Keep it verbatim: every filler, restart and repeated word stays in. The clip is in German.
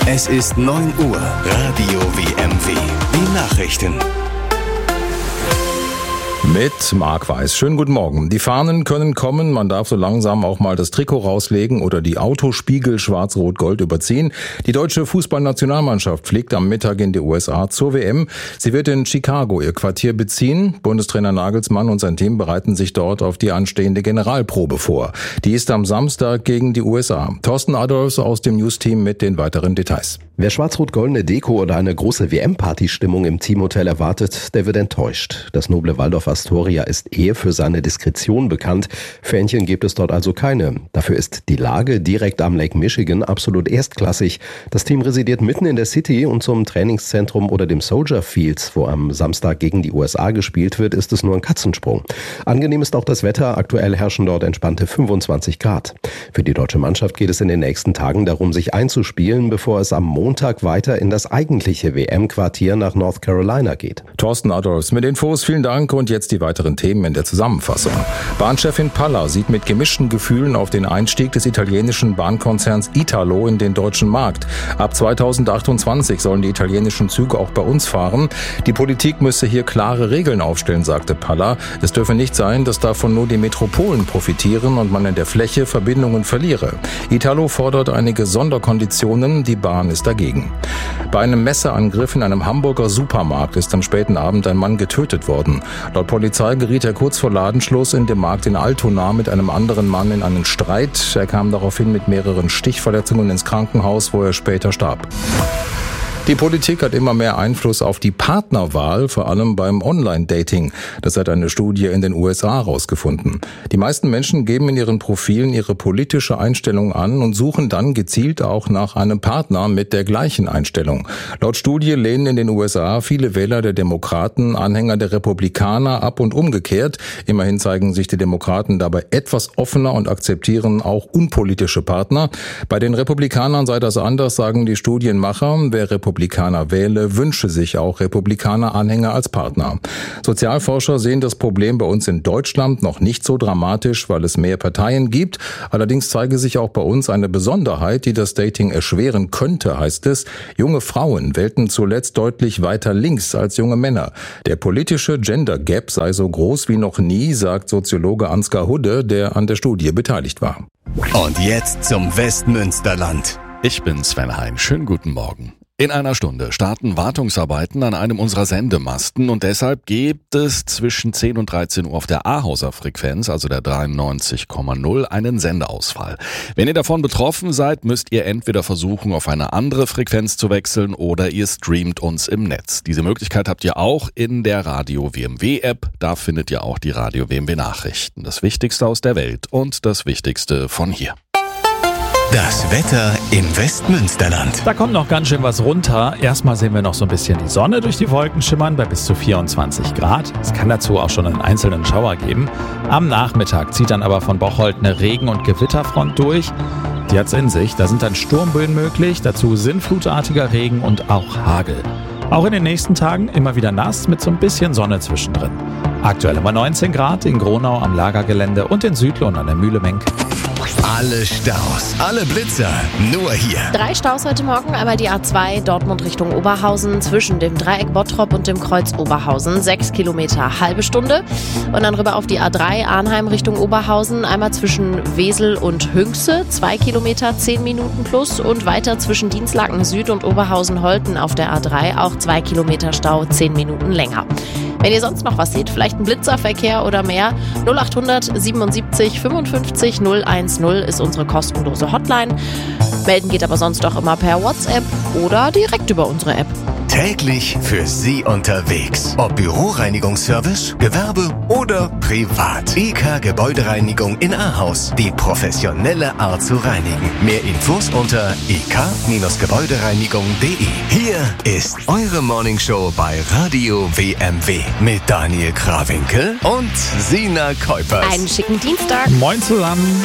Es ist neun Uhr. Radio W M W. Die Nachrichten. Mit Marc Weiß. Schönen guten Morgen. Die Fahnen können kommen, man darf so langsam auch mal das Trikot rauslegen oder die Autospiegel schwarz-rot-gold überziehen. Die deutsche Fußballnationalmannschaft fliegt am Mittag in die U S A zur W M. Sie wird in Chicago ihr Quartier beziehen. Bundestrainer Nagelsmann und sein Team bereiten sich dort auf die anstehende Generalprobe vor. Die ist am Samstag gegen die U S A. Thorsten Adolfs aus dem News-Team mit den weiteren Details. Wer schwarz-rot-goldene Deko oder eine große W M-Party-Stimmung im Teamhotel erwartet, der wird enttäuscht. Das noble Waldorf Astoria ist eher für seine Diskretion bekannt. Fähnchen gibt es dort also keine. Dafür ist die Lage direkt am Lake Michigan absolut erstklassig. Das Team residiert mitten in der City und zum Trainingszentrum oder dem Soldier Fields, wo am Samstag gegen die U S A gespielt wird, ist es nur ein Katzensprung. Angenehm ist auch das Wetter. Aktuell herrschen dort entspannte fünfundzwanzig Grad. Für die deutsche Mannschaft geht es in den nächsten Tagen darum, sich einzuspielen, bevor es am Montag weiter in das eigentliche W M-Quartier nach North Carolina geht. Thorsten Adolfs mit Infos, vielen Dank und jetzt die weiteren Themen in der Zusammenfassung. Bahnchefin Palla sieht mit gemischten Gefühlen auf den Einstieg des italienischen Bahnkonzerns Italo in den deutschen Markt. Ab zweitausendachtundzwanzig sollen die italienischen Züge auch bei uns fahren. Die Politik müsse hier klare Regeln aufstellen, sagte Palla. Es dürfe nicht sein, dass davon nur die Metropolen profitieren und man in der Fläche Verbindungen verliere. Italo fordert einige Sonderkonditionen, die Bahn ist dagegen. Bei einem Messerangriff in einem Hamburger Supermarkt ist am späten Abend ein Mann getötet worden. Laut Polizei geriet er kurz vor Ladenschluss in dem Markt in Altona mit einem anderen Mann in einen Streit. Er kam daraufhin mit mehreren Stichverletzungen ins Krankenhaus, wo er später starb. Die Politik hat immer mehr Einfluss auf die Partnerwahl, vor allem beim Online-Dating. Das hat eine Studie in den U S A herausgefunden. Die meisten Menschen geben in ihren Profilen ihre politische Einstellung an und suchen dann gezielt auch nach einem Partner mit der gleichen Einstellung. Laut Studie lehnen in den U S A viele Wähler der Demokraten Anhänger der Republikaner ab und umgekehrt. Immerhin zeigen sich die Demokraten dabei etwas offener und akzeptieren auch unpolitische Partner. Bei den Republikanern sei das anders, sagen die Studienmacher. Wer Republikaner Republikaner wähle, wünsche sich auch Republikaner-Anhänger als Partner. Sozialforscher sehen das Problem bei uns in Deutschland noch nicht so dramatisch, weil es mehr Parteien gibt. Allerdings zeige sich auch bei uns eine Besonderheit, die das Dating erschweren könnte, heißt es. Junge Frauen wählten zuletzt deutlich weiter links als junge Männer. Der politische Gender Gap sei so groß wie noch nie, sagt Soziologe Ansgar Hudde, der an der Studie beteiligt war. Und jetzt zum Westmünsterland. Ich bin Sven Hein. Schönen guten Morgen. In einer Stunde starten Wartungsarbeiten an einem unserer Sendemasten und deshalb gibt es zwischen zehn und dreizehn Uhr auf der Ahauser Frequenz, also der dreiundneunzig Komma null, einen Sendeausfall. Wenn ihr davon betroffen seid, müsst ihr entweder versuchen, auf eine andere Frequenz zu wechseln oder ihr streamt uns im Netz. Diese Möglichkeit habt ihr auch in der Radio W M W App. Da findet ihr auch die Radio W M W Nachrichten. Das Wichtigste aus der Welt und das Wichtigste von hier. Das Wetter im Westmünsterland. Da kommt noch ganz schön was runter. Erstmal sehen wir noch so ein bisschen die Sonne durch die Wolken schimmern bei bis zu vierundzwanzig Grad. Es kann dazu auch schon einen einzelnen Schauer geben. Am Nachmittag zieht dann aber von Bocholt eine Regen- und Gewitterfront durch. Die hat's in sich. Da sind dann Sturmböen möglich, dazu sinnflutartiger Regen und auch Hagel. Auch in den nächsten Tagen immer wieder nass mit so ein bisschen Sonne zwischendrin. Aktuell immer neunzehn Grad in Gronau am Lagergelände und in Südlohn an der Mühlemenk. Alle Staus, alle Blitzer, nur hier. Drei Staus heute Morgen, einmal die A zwei Dortmund Richtung Oberhausen zwischen dem Dreieck Bottrop und dem Kreuz Oberhausen, sechs Kilometer, halbe Stunde. Und dann rüber auf die A drei Arnheim Richtung Oberhausen, einmal zwischen Wesel und Hünxe, zwei Kilometer, zehn Minuten plus und weiter zwischen Dienstlaken Süd und Oberhausen-Holten auf der A drei, auch zwei Kilometer Stau, zehn Minuten länger. Wenn ihr sonst noch was seht, vielleicht ein Blitzerverkehr oder mehr, null achthundert siebenundsiebzig fünfundfünfzig null eins null ist unsere kostenlose Hotline. Melden geht aber sonst auch immer per WhatsApp oder direkt über unsere App. Täglich für Sie unterwegs. Ob Büroreinigungsservice, Gewerbe oder privat. E K Gebäudereinigung in Ahaus. Die professionelle Art zu reinigen. Mehr Infos unter e k gebäudereinigung punkt d e. Hier ist eure Morningshow bei Radio W M W mit Daniel Krawinkel und Sina Kuipers. Einen schicken Dienstag. Moin zusammen.